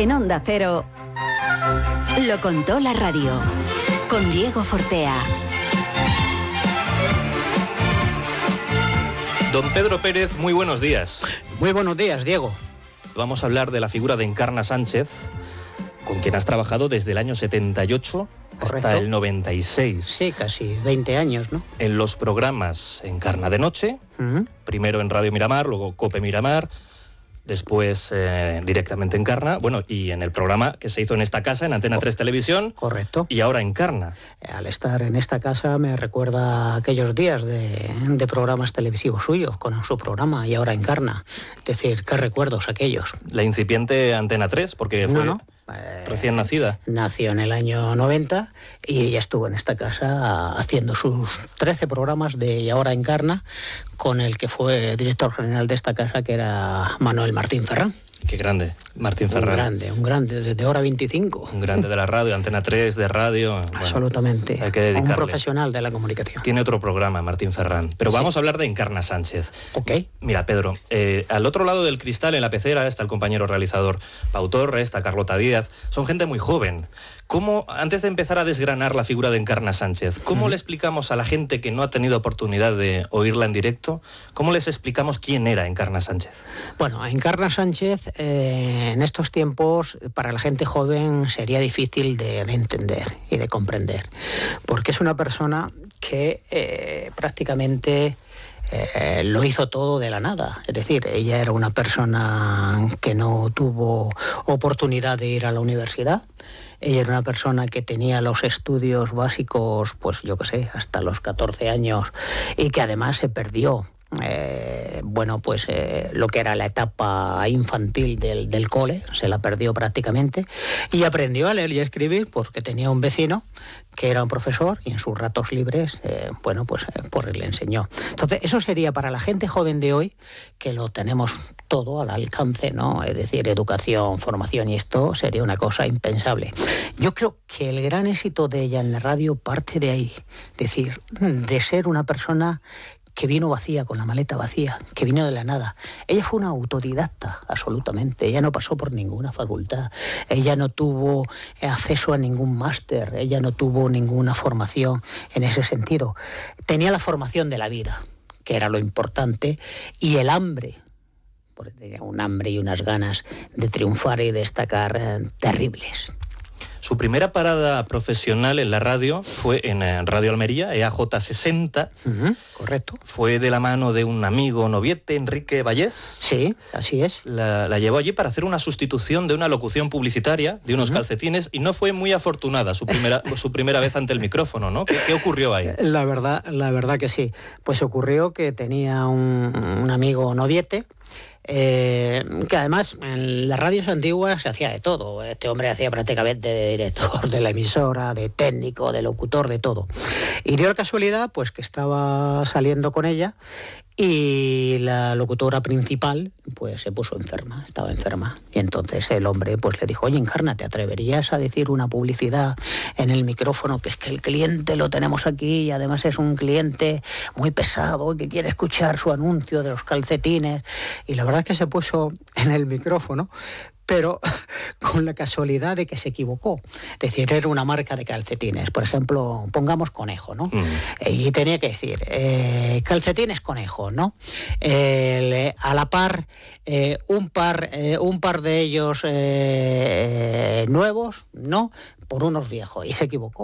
En Onda Cero, lo contó la radio, con Diego Fortea. Don Pedro Pérez, muy buenos días. Muy buenos días, Diego. Vamos a hablar de la figura de Encarna Sánchez, con quien has trabajado desde el año 78 hasta Correcto. el 96. Sí, casi 20 años, ¿no? En los programas Encarna de Noche, primero en Radio Miramar, luego COPE Miramar, después directamente Encarna, bueno, y en el programa que se hizo en esta casa, en Antena 3 Televisión. Correcto. Y ahora Encarna. Al estar en esta casa me recuerda aquellos días de programas televisivos suyos, con su programa, y ahora Encarna. Es decir, qué recuerdos aquellos. La incipiente Antena 3, porque fue recién nacida. Nació en el año 90 y ella estuvo en esta casa haciendo sus 13 programas de Y ahora Encarna, con el que fue director general de esta casa, que era Manuel Martín Ferrán. Qué grande, Martín Ferrán. Un grande, desde Hora 25. Un grande de la radio, Antena 3 de radio. Bueno, absolutamente. hay que dedicarle. Un profesional de la comunicación. Tiene otro programa, Martín Ferrán. Pero sí, vamos a hablar de Encarna Sánchez. Ok. Mira, Pedro, al otro lado del cristal, en la pecera, está el compañero realizador Pau Torres, está Carlota Díaz. Son gente muy joven. ¿Cómo, antes de empezar a desgranar la figura de Encarna Sánchez, cómo le explicamos a la gente que no ha tenido oportunidad de oírla en directo, cómo les explicamos quién era Encarna Sánchez? Bueno, Encarna Sánchez en estos tiempos para la gente joven sería difícil de entender y de comprender, porque es una persona que prácticamente lo hizo todo de la nada. Es decir, ella era una persona que no tuvo oportunidad de ir a la universidad. Ella era una persona que tenía los estudios básicos, pues yo qué sé, hasta los 14 años, y que además se perdió. Lo que era la etapa infantil del cole, se la perdió prácticamente, y aprendió a leer y a escribir porque tenía un vecino que era un profesor y en sus ratos libres, pues le enseñó. Entonces, eso sería para la gente joven de hoy, que lo tenemos todo al alcance, ¿no? Es decir, educación, formación, y esto sería una cosa impensable. Yo creo que el gran éxito de ella en la radio parte de ahí, es decir, de ser una persona que vino vacía, con la maleta vacía, que vino de la nada. Ella fue una autodidacta, absolutamente. Ella no pasó por ninguna facultad. Ella no tuvo acceso a ningún máster. Ella no tuvo ninguna formación en ese sentido. Tenía la formación de la vida, que era lo importante, y el hambre, porque tenía un hambre y unas ganas de triunfar y destacar terribles. Su primera parada profesional en la radio fue en Radio Almería, EAJ 60. Correcto. Fue de la mano de un amigo noviete, Enrique Vallés. Sí, así es. La llevó allí para hacer una sustitución de una locución publicitaria, de unos calcetines, y no fue muy afortunada su primera vez ante el micrófono, ¿no? ¿Qué ocurrió ahí? La verdad que sí. Pues ocurrió que tenía un amigo noviete, que además en las radios antiguas se hacía de todo. Este hombre hacía prácticamente de director de la emisora, de técnico, de locutor, de todo. Y dio la casualidad pues que estaba saliendo con ella y la locutora principal pues se puso enferma, estaba enferma. Y entonces el hombre pues le dijo: oye, Encarna, ¿te atreverías a decir una publicidad en el micrófono? Que es que el cliente lo tenemos aquí y además es un cliente muy pesado que quiere escuchar su anuncio de los calcetines. Y la verdad es que se puso en el micrófono, pero con la casualidad de que se equivocó. Es decir, era una marca de calcetines. Por ejemplo, pongamos Conejo, ¿no? Y tenía que decir, calcetines Conejo, ¿no? A la par, un par de ellos nuevos, ¿no? Por unos viejos. Y se equivocó.